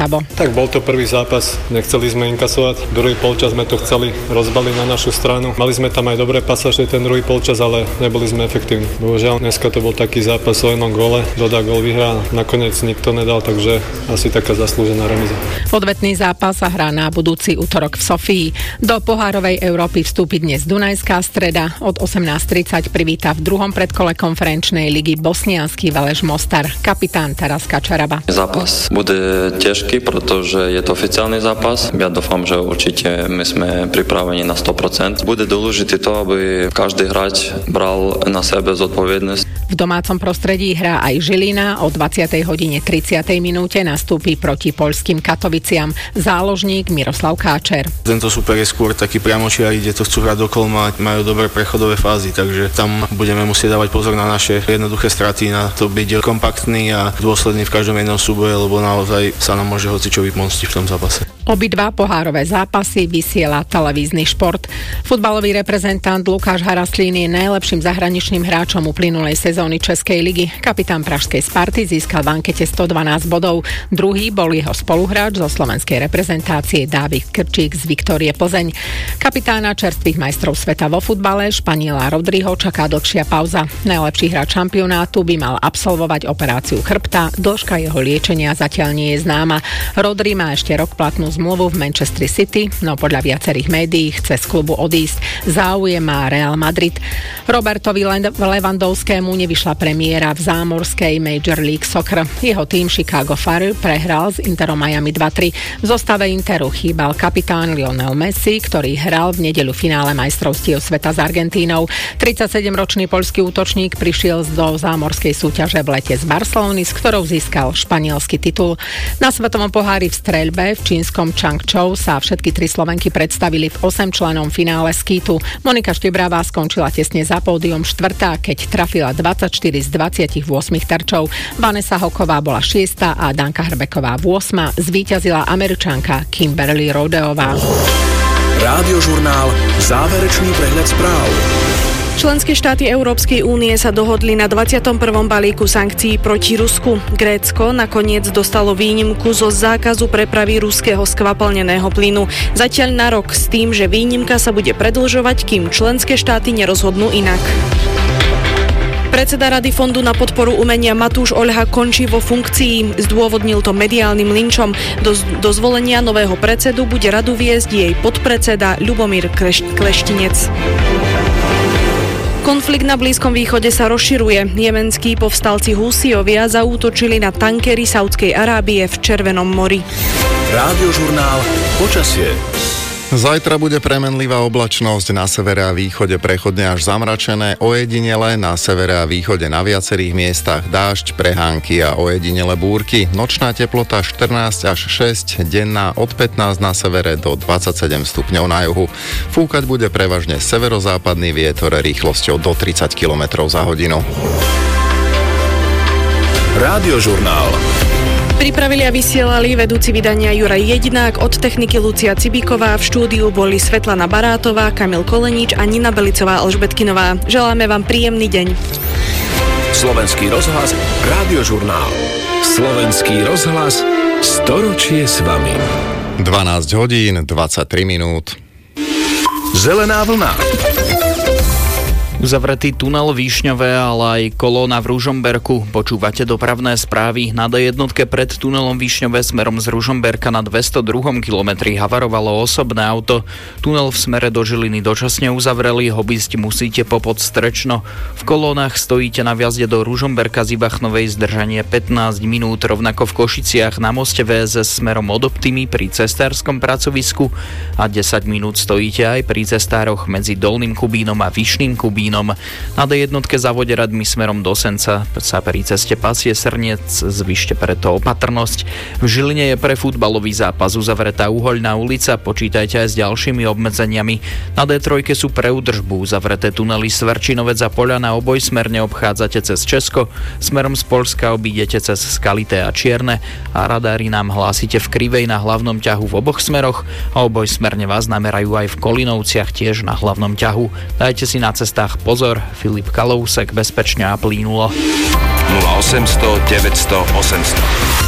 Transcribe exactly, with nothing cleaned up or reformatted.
Sabo. Tak bol to prvý zápas, nechceli sme inkasovať. Druhý polčas sme to chceli rozbaliť na našu stranu. Mali sme tam aj dobré pasáže ten druhý polčas, ale neboli sme efektívni. Bohužiaľ, dneska to bol taký zápas o jednom góle. Dodá gól vyhrá, nakoniec nikto nedal, takže asi taká zaslúžená remíza. Odvetný zápas sa hrá na budúci utorok v Sofii. Do pohárovej Európy vstúpi dnes Dunajská Streda. Od osemnásť tridsať privíta v druhom predkole konferenčnej ligy bosniansky Veleš Mostar, kapitán Taras Kačaraba. Zápas bude ťažký, pretože je to oficiálny zápas. Ja dúfam, že určite my sme pripravení na sto percent. Bude dôležité to, aby každý hráč bral na sebe zodpovednosť. V domácom prostredí hrá aj Žilina. O dvadsiatej hodine tridsiatej minúte nastúpi proti poľským Katoviciam záložník Miroslav Káčer. Tento super je skôr taký priamočiar, kde to chcú hrať dokola, majú dobré prechodové fázy, takže tam budeme musieť dávať pozor na naše jednoduché straty, na to byť kompaktný a dôsledný v každom jednom súboje, lebo naozaj sa nám môže hocičo vypomstiť v tom zápase. Obidva pohárové zápasy vysiela televízny Šport. Futbalový reprezentant Lukáš Haraslín je najlepším zahraničným hráčom uplynulej sezóny Českej ligy. Kapitán pražskej Sparty získal v ankete sto dvanásť bodov. Druhý bol jeho spoluhráč zo slovenskej reprezentácie Dávid Krčík z Viktórie Plzeň. Kapitána čerstvých majstrov sveta vo futbale Španiela Rodriho čaká dlhšia pauza. Najlepší hráč šampionátu by mal absolvovať operáciu chrbta. Dĺžka jeho liečenia zatiaľ nie je známa. Rodri má ešte rok platnú zmluvu v Manchester City, no podľa viacerých médií chce z klubu odísť. Záujem má Real Madrid. Robertovi Lewandowskému nevyšla premiéra v zámorskej Major League Soccer. Jeho tým Chicago Fire prehral s Interom Miami dva tri. V zostave Interu chýbal kapitán Lionel Messi, ktorý hral v nedeľu finále majstrovstiev sveta s Argentínou. tridsaťsedemročný poľský útočník prišiel do zámorskej súťaže v lete z Barcelony, s ktorou získal španielsky titul. Na svetovom pohári v streľbe v čínskom Changchou sa všetky tri Slovenky predstavili v osemčlennom finále skítu. Monika Štebravá skončila tesne za pódium štvrtá, keď trafila dvadsaťštyri z dvadsaťosem terčov. Vanessa Hoková bola šiesta a Danka Hrbeková v ôsma. Zvíťazila Američanka Kimberly Rodeová. Rádiožurnál Záverečný prehľad správ. Členské štáty Európskej únie sa dohodli na dvadsiatom prvom balíku sankcií proti Rusku. Grécko nakoniec dostalo výnimku zo zákazu prepravy ruského skvapalneného plynu. Zatiaľ na rok s tým, že výnimka sa bude predĺžovať, kým členské štáty nerozhodnú inak. Predseda Rady Fondu na podporu umenia Matúš Oľha končí vo funkcii. Zdôvodnil to mediálnym linčom. Do, do zvolenia nového predsedu bude radu viesť jej podpredseda Ľubomír Kleš, Kleštinec. Konflikt na Blízkom východe sa rozširuje. Jemenskí povstalci Húsiovia zaútočili na tankery Saudskej Arábie v Červenom mori. Rádiožurnál Počasie. Zajtra bude premenlivá oblačnosť, na severe a východe prechodne až zamračené, ojedinele na severe a východe na viacerých miestach dážď, prehánky a ojedinele búrky. Nočná teplota štrnásť až šesť, denná od pätnásť na severe do dvadsaťsedem stupňov na juhu. Fúkať bude prevažne severozápadný vietor rýchlosťou do tridsať kilometrov za hodinu. Rádiožurnál. Pripravili a vysielali vedúci vydania Juraj Jedinák, od techniky Lucia Cibíková, v štúdiu boli Svetlana Barátová, Kamil Kolenič a Nina Belicová Alžbetkinová. Želáme vám príjemný deň. Slovenský rozhlas, Rádiožurnál. Slovenský rozhlas, storočie s vami. dvanásť hodín, dvadsaťtri minút. Zelená vlna. Uzavretý tunel Výšňové, ale aj kolóna v Ružomberku. Počúvate dopravné správy. Na dé jedna pred tunelom Výšňové smerom z Ružomberka na dvestodruhom kilometri havarovalo osobné auto. Tunel v smere do Žiliny dočasne uzavreli, obísť musíte popod Strečno. V kolónach stojíte na vjazde do Ružomberka z Ibachnovej zdržanie pätnásť minút, rovnako v Košiciach na moste vé es es smerom od Optimy pri cestárskom pracovisku a desať minút stojíte aj pri cestároch medzi Dolným Kubínom a Vyšným Kubínom. Na dé jedna závode Radmy smerom do Senca sa pri ceste Pasie Srniec, zvyšte preto opatrnosť. V Žiline je pre futbalový zápas uzavretá Uhoľná ulica, počítajte aj s ďalšími obmedzeniami. Na dé tri sú pre údržbu uzavreté tunely Sverčinovec a Poľana, obojsmerne obchádzate cez Česko, smerom z Poľska obídete cez Skalité a Čierne a radári nám hlásite v Krivej na hlavnom ťahu v oboch smeroch a obojsmerne vás namerajú aj v Kolinovciach tiež na hlavnom ťahu. Dajte si na cestách pozor. Filip Kalousek, bezpečne a plynulo. nula osemsto deväťsto osemsto.